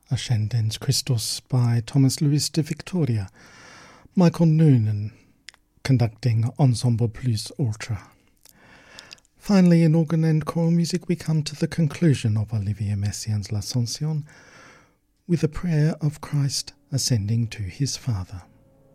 Ascendens Christus by Thomas Louis de Victoria, Michael Noonan conducting Ensemble Plus Ultra. Finally, in organ and choral music, we come to the conclusion of Olivier Messiaen's L'Ascension with a prayer of Christ ascending to his Father.